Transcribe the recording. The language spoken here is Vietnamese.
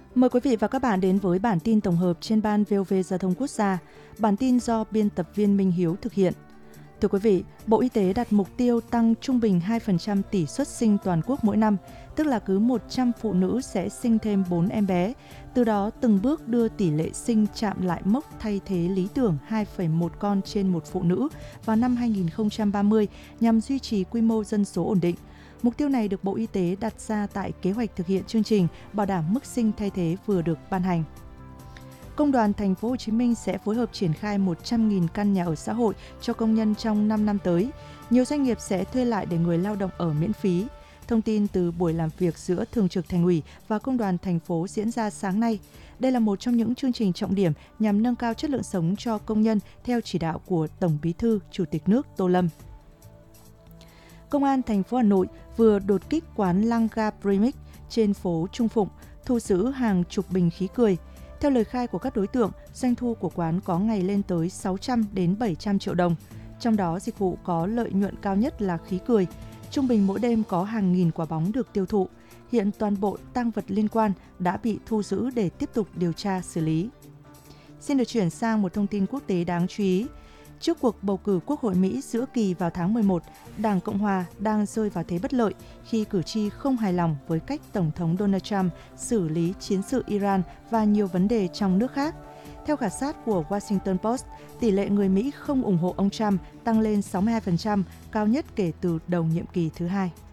Mời quý vị và các bạn đến với bản tin tổng hợp trên Ban VOV Giao thông Quốc gia. Bản tin do biên tập viên Minh Hiếu thực hiện. Thưa quý vị, Bộ Y tế đặt mục tiêu tăng trung bình 2% tỷ suất sinh toàn quốc mỗi năm, tức là cứ 100 phụ nữ sẽ sinh thêm 4 em bé. Từ đó từng bước đưa tỷ lệ sinh chạm lại mốc thay thế lý tưởng 2,1 con trên một phụ nữ vào năm 2030 nhằm duy trì quy mô dân số ổn định. Mục tiêu này được Bộ Y tế đặt ra tại kế hoạch thực hiện chương trình bảo đảm mức sinh thay thế vừa được ban hành. Công đoàn Thành phố Hồ Chí Minh sẽ phối hợp triển khai 100.000 căn nhà ở xã hội cho công nhân trong 5 năm tới. Nhiều doanh nghiệp sẽ thuê lại để người lao động ở miễn phí. Thông tin từ buổi làm việc giữa Thường trực Thành ủy và Công đoàn thành phố diễn ra sáng nay. Đây là một trong những chương trình trọng điểm nhằm nâng cao chất lượng sống cho công nhân theo chỉ đạo của Tổng Bí thư, Chủ tịch nước Tô Lâm. Công an thành phố Hà Nội vừa đột kích quán Langa Premix trên phố Trung Phụng, thu giữ hàng chục bình khí cười. Theo lời khai của các đối tượng, doanh thu của quán có ngày lên tới 600 đến 700 triệu đồng. Trong đó, dịch vụ có lợi nhuận cao nhất là khí cười. Trung bình mỗi đêm có hàng nghìn quả bóng được tiêu thụ. Hiện toàn bộ tang vật liên quan đã bị thu giữ để tiếp tục điều tra xử lý. Xin được chuyển sang một thông tin quốc tế đáng chú ý. Trước cuộc bầu cử Quốc hội Mỹ giữa kỳ vào tháng 11, Đảng Cộng hòa đang rơi vào thế bất lợi khi cử tri không hài lòng với cách Tổng thống Donald Trump xử lý chiến sự Iran và nhiều vấn đề trong nước khác. Theo khảo sát của Washington Post, tỷ lệ người Mỹ không ủng hộ ông Trump tăng lên 62%, cao nhất kể từ đầu nhiệm kỳ thứ hai.